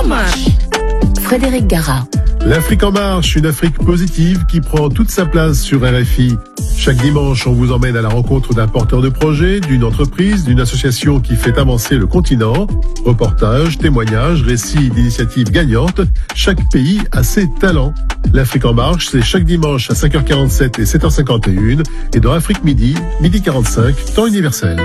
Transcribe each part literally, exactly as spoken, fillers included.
en marche. Frédéric Gara. L'Afrique en marche, une Afrique positive qui prend toute sa place sur R F I. Chaque dimanche, on vous emmène à la rencontre d'un porteur de projet, d'une entreprise, d'une association qui fait avancer le continent. Reportages, témoignages, récits d'initiatives gagnantes. Chaque pays a ses talents. L'Afrique en marche, c'est chaque dimanche à cinq heures quarante-sept et sept heures cinquante et un et dans Afrique Midi, midi quarante-cinq, temps universel.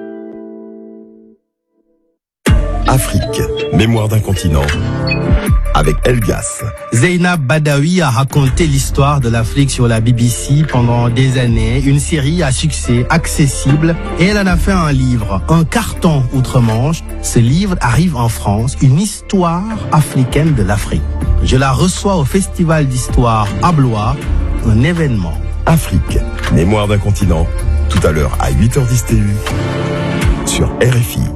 Afrique, mémoire d'un continent, avec Elgas. Zeynab Badawi a raconté l'histoire de l'Afrique sur la B B C pendant des années, une série à succès accessible, et elle en a fait un livre, un carton outre-Manche. Ce livre arrive en France, une histoire africaine de l'Afrique. Je la reçois au Festival d'Histoire à Blois, un événement. Afrique, mémoire d'un continent, tout à l'heure à huit heures dix T U, sur R F I.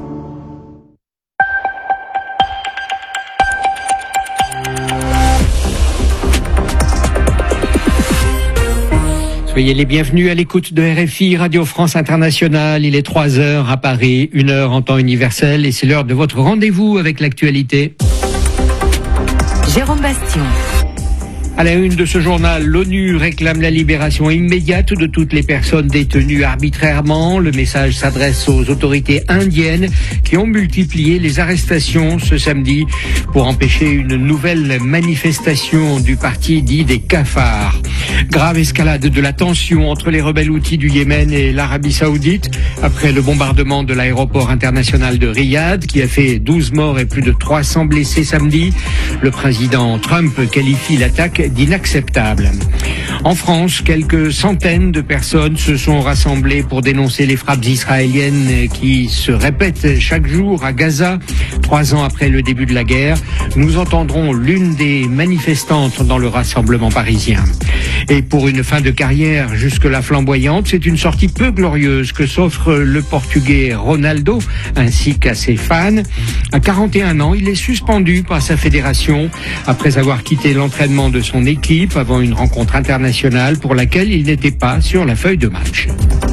Soyez les bienvenus à l'écoute de R F I, Radio France Internationale. Il est trois heures à Paris, une heure en temps universel et c'est l'heure de votre rendez-vous avec l'actualité. Jérôme Bastion. À la une de ce journal, l'ONU réclame la libération immédiate de toutes les personnes détenues arbitrairement. Le message s'adresse aux autorités indiennes qui ont multiplié les arrestations ce samedi pour empêcher une nouvelle manifestation du parti dit des cafards. Grave escalade de la tension entre les rebelles houthis du Yémen et l'Arabie Saoudite après le bombardement de l'aéroport international de Riyad qui a fait douze morts et plus de trois cents blessés samedi. Le président Trump qualifie l'attaque d'inacceptable. En France, quelques centaines de personnes se sont rassemblées pour dénoncer les frappes israéliennes qui se répètent chaque jour à Gaza. Trois ans après le début de la guerre, nous entendrons l'une des manifestantes dans le rassemblement parisien. Et pour une fin de carrière jusque-là flamboyante, c'est une sortie peu glorieuse que s'offre le Portugais Ronaldo ainsi qu'à ses fans. À quarante et un ans, il est suspendu par sa fédération après avoir quitté l'entraînement de son équipe avant une rencontre internationale pour laquelle il n'était pas sur la feuille de match.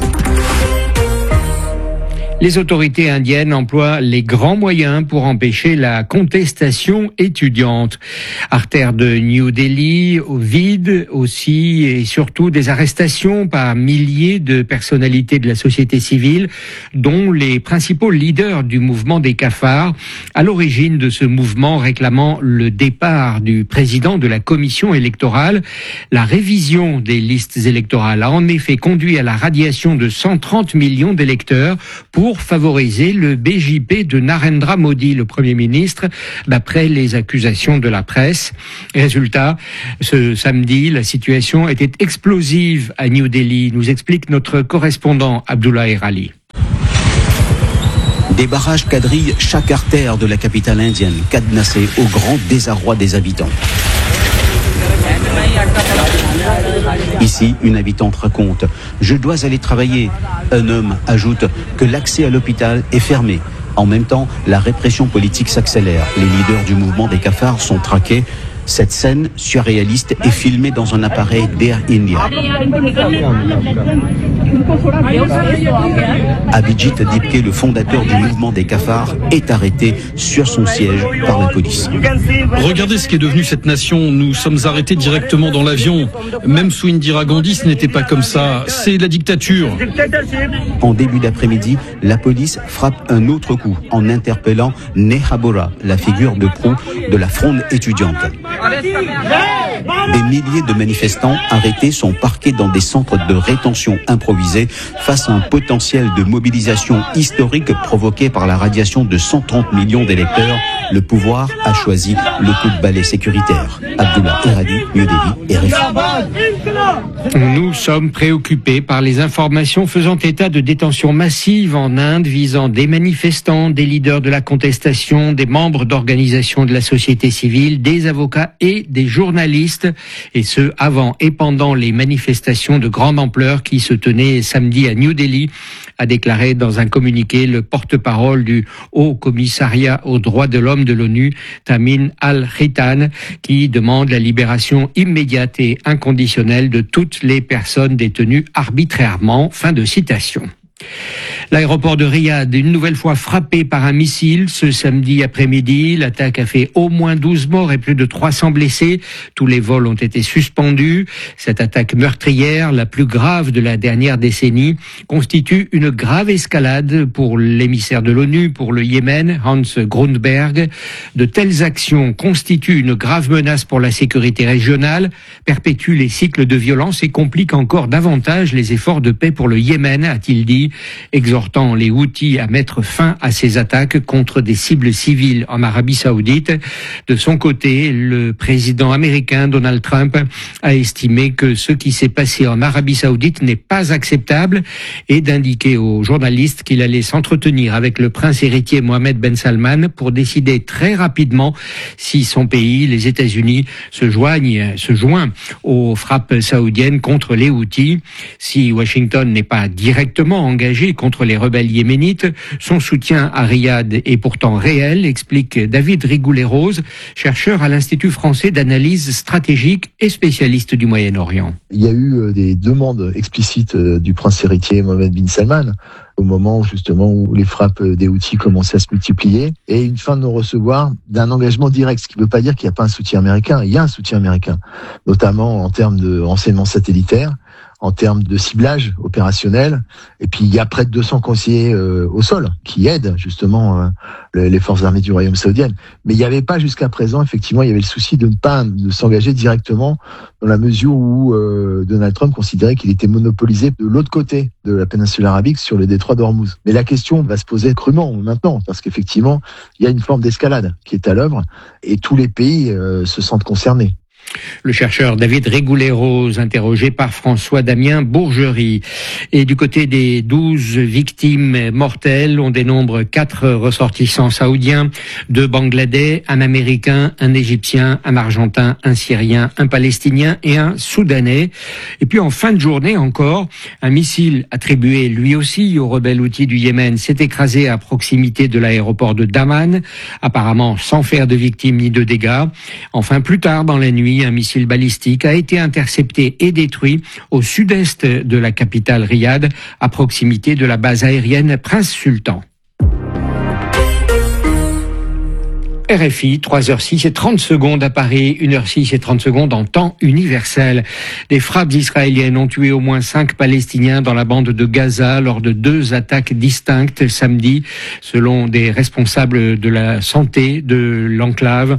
Les autorités indiennes emploient les grands moyens pour empêcher la contestation étudiante. Artère de New Delhi, au vide aussi et surtout des arrestations par milliers de personnalités de la société civile, dont les principaux leaders du mouvement des cafards, à l'origine de ce mouvement réclamant le départ du président de la commission électorale. La révision des listes électorales a en effet conduit à la radiation de cent trente millions d'électeurs pour pour favoriser le B J P de Narendra Modi, le Premier ministre, d'après les accusations de la presse. Résultat, ce samedi, la situation était explosive à New Delhi, nous explique notre correspondant Abdullah Erali. Des barrages quadrillent chaque artère de la capitale indienne, cadenassée au grand désarroi des habitants. Ici, une habitante raconte « Je dois aller travailler ». Un homme ajoute que l'accès à l'hôpital est fermé. En même temps, la répression politique s'accélère. Les leaders du mouvement des cafards sont traqués. Cette scène surréaliste est filmée dans un appareil d'Air India. Abhijit Dipke, le fondateur du mouvement des cafards, est arrêté sur son siège par la police. Regardez ce qu'est devenu cette nation. Nous sommes arrêtés directement dans l'avion. Même sous Indira Gandhi, ce n'était pas comme ça. C'est la dictature. En début d'après-midi, la police frappe un autre coup en interpellant Neha Bora, la figure de proue de la fronde étudiante. Des milliers de manifestants arrêtés sont parqués dans des centres de rétention improvisés face à un potentiel de mobilisation historique provoqué par la radiation de cent trente millions d'électeurs. Le pouvoir a choisi le coup de balai sécuritaire. Abdullah Eradi, New Delhi, R F I. Nous sommes préoccupés par les informations faisant état de détentions massives en Inde visant des manifestants, des leaders de la contestation, des membres d'organisations de la société civile, des avocats et des journalistes, et ce avant et pendant les manifestations de grande ampleur qui se tenaient samedi à New Delhi, a déclaré dans un communiqué le porte-parole du Haut Commissariat aux droits de l'homme de l'ONU, Tamin Al-Khitan, qui demande la libération immédiate et inconditionnelle de toutes les personnes détenues arbitrairement. Fin de citation. L'aéroport de Riyad, une nouvelle fois frappé par un missile ce samedi après-midi. L'attaque a fait au moins douze morts et plus de trois cents blessés. Tous les vols ont été suspendus. Cette attaque meurtrière, la plus grave de la dernière décennie, constitue une grave escalade pour l'émissaire de l'ONU pour le Yémen, Hans Grundberg. De telles actions constituent une grave menace pour la sécurité régionale, perpétuent les cycles de violence et compliquent encore davantage les efforts de paix pour le Yémen, a-t-il dit, exhortant les Houthis à mettre fin à ces attaques contre des cibles civiles en Arabie Saoudite. De son côté, le président américain Donald Trump a estimé que ce qui s'est passé en Arabie Saoudite n'est pas acceptable et d'indiquer aux journalistes qu'il allait s'entretenir avec le prince héritier Mohammed Ben Salman pour décider très rapidement si son pays, les États-Unis, se joignent, se joint aux frappes saoudiennes contre les Houthis. Si Washington n'est pas directement engagé contre les rebelles yéménites, son soutien à Riyad est pourtant réel, explique David Rigoulet-Rose, chercheur à l'Institut français d'analyse stratégique et spécialiste du Moyen-Orient. Il y a eu des demandes explicites du prince héritier Mohammed bin Salman au moment justement où les frappes des Houthis commençaient à se multiplier et une fin de non-recevoir d'un engagement direct, ce qui ne veut pas dire qu'il n'y a pas un soutien américain. Il y a un soutien américain, notamment en termes de renseignements satellitaires, en termes de ciblage opérationnel. Et puis, il y a près de deux cents conseillers euh, au sol qui aident justement euh, les forces armées du Royaume saoudien. Mais il n'y avait pas jusqu'à présent, effectivement, il y avait le souci de ne pas de s'engager directement dans la mesure où euh, Donald Trump considérait qu'il était monopolisé de l'autre côté de la péninsule arabique sur le détroit d'Ormuz. Mais la question va se poser crûment maintenant, parce qu'effectivement, il y a une forme d'escalade qui est à l'œuvre et tous les pays euh, se sentent concernés. Le chercheur David Rigoulet-Rose, interrogé par François-Damien Bourgerie. Et du côté des douze victimes mortelles, on dénombre quatre ressortissants saoudiens, deux Bangladais, un Américain, un Égyptien, un Argentin, un Syrien, un Palestinien et un Soudanais. Et puis en fin de journée encore, un missile attribué lui aussi aux rebelles houthis du Yémen s'est écrasé à proximité de l'aéroport de Daman, apparemment sans faire de victimes ni de dégâts. Enfin, plus tard dans la nuit, un missile balistique a été intercepté et détruit au sud-est de la capitale Riyad, à proximité de la base aérienne Prince Sultan. R F I, trois heures six et trente secondes à Paris, une heure six et trente secondes en temps universel. Des frappes israéliennes ont tué au moins cinq Palestiniens dans la bande de Gaza lors de deux attaques distinctes samedi, selon des responsables de la santé de l'enclave.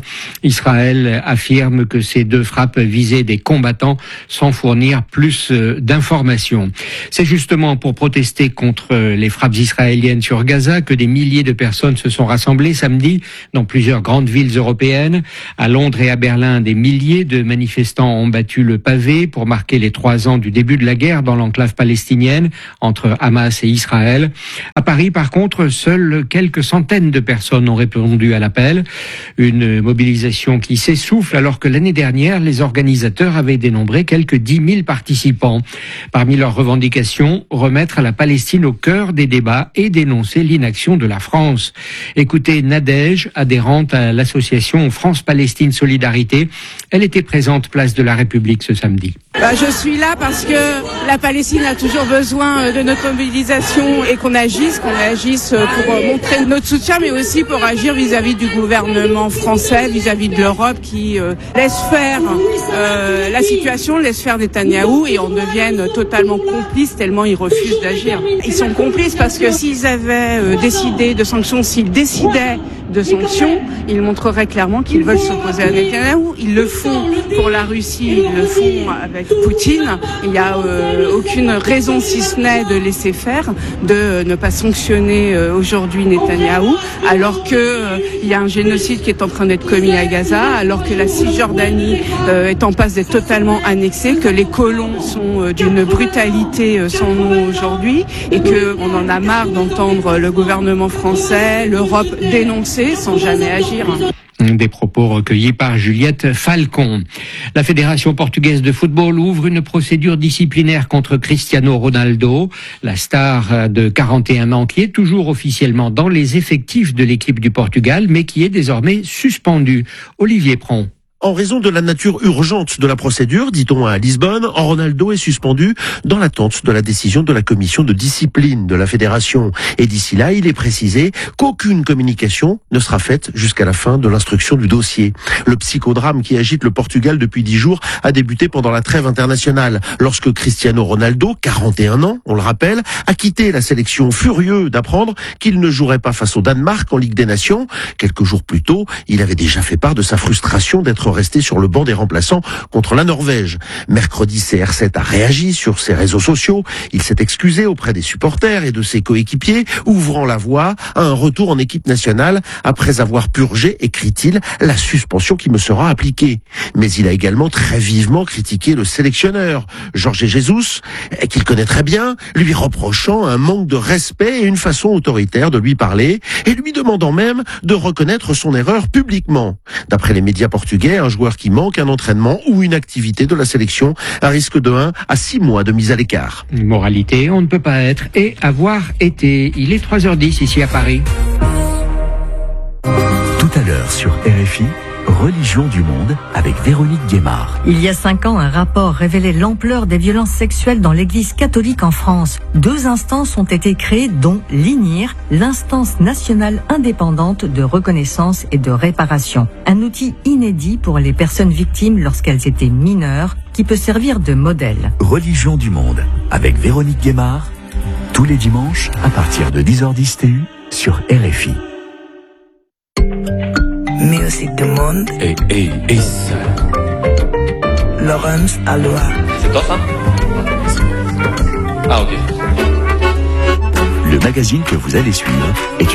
Israël affirme que ces deux frappes visaient des combattants sans fournir plus d'informations. C'est justement pour protester contre les frappes israéliennes sur Gaza que des milliers de personnes se sont rassemblées samedi dans plusieurs grandes villes européennes. À Londres et à Berlin, des milliers de manifestants ont battu le pavé pour marquer les trois ans du début de la guerre dans l'enclave palestinienne entre Hamas et Israël. À Paris, par contre, seules quelques centaines de personnes ont répondu à l'appel. Une mobilisation qui s'essouffle alors que l'année dernière, les organisateurs avaient dénombré quelques dix mille participants. Parmi leurs revendications, remettre la Palestine au cœur des débats et dénoncer l'inaction de la France. Écoutez Nadège, adhérente à l'association France-Palestine Solidarité. Elle était présente place de la République ce samedi. Bah, je suis là parce que la Palestine a toujours besoin de notre mobilisation et qu'on agisse, qu'on agisse pour montrer notre soutien, mais aussi pour agir vis-à-vis du gouvernement français, vis-à-vis de l'Europe qui euh, laisse faire euh, la situation, laisse faire Netanyahou et on devienne totalement complice tellement ils refusent d'agir. Ils sont complices parce que s'ils avaient euh, décidé de sanctions, s'ils décidaient de sanctions, ils montreraient clairement qu'ils veulent s'opposer à Netanyahou. Ils le font pour la Russie, ils le font avec Poutine. Il n'y a euh, aucune raison, si ce n'est de laisser faire, de ne pas sanctionner euh, aujourd'hui Netanyahou, alors que euh, il y a un génocide qui est en train d'être commis à Gaza, alors que la Cisjordanie euh, est en passe d'être totalement annexée, que les colons sont euh, d'une brutalité euh, sans nom aujourd'hui, et que on en a marre d'entendre le gouvernement français, l'Europe dénoncer sans jamais agir. Des propos recueillis par Juliette Falcon. La Fédération portugaise de football ouvre une procédure disciplinaire contre Cristiano Ronaldo, la star de quarante et un ans qui est toujours officiellement dans les effectifs de l'équipe du Portugal, mais qui est désormais suspendu. Olivier Pron. En raison de la nature urgente de la procédure, dit-on à Lisbonne, Ronaldo est suspendu dans l'attente de la décision de la commission de discipline de la fédération. Et d'ici là, il est précisé qu'aucune communication ne sera faite jusqu'à la fin de l'instruction du dossier. Le psychodrame qui agite le Portugal depuis dix jours a débuté pendant la trêve internationale, lorsque Cristiano Ronaldo, quarante et un ans, on le rappelle, a quitté la sélection furieux d'apprendre qu'il ne jouerait pas face au Danemark en Ligue des Nations. Quelques jours plus tôt, il avait déjà fait part de sa frustration d'être resté sur le banc des remplaçants contre la Norvège. Mercredi, C R sept a réagi sur ses réseaux sociaux. Il s'est excusé auprès des supporters et de ses coéquipiers, ouvrant la voie à un retour en équipe nationale après avoir purgé, écrit-il, la suspension qui me sera appliquée. Mais il a également très vivement critiqué le sélectionneur, Jorge Jesus, qu'il connaît très bien, lui reprochant un manque de respect et une façon autoritaire de lui parler, et lui demandant même de reconnaître son erreur publiquement. D'après les médias portugais, un joueur qui manque un entraînement ou une activité de la sélection a risque de un à six mois de mise à l'écart. Moralité, on ne peut pas être et avoir été. Il est trois heures dix ici à Paris. Tout à l'heure sur R F I, Religion du monde avec Véronique Guémard. Il y a cinq ans, un rapport révélait l'ampleur des violences sexuelles dans l'Église catholique en France. Deux instances ont été créées, dont l'I N I R, l'instance nationale indépendante de reconnaissance et de réparation. Un outil inédit pour les personnes victimes lorsqu'elles étaient mineures, qui peut servir de modèle. Religion du monde avec Véronique Guémard, tous les dimanches à partir de dix heures dix T U sur R F I. Musique du monde. Et, et, et ça. Laurence Aloha. C'est toi ça? Ah ok. Le magazine que vous allez suivre est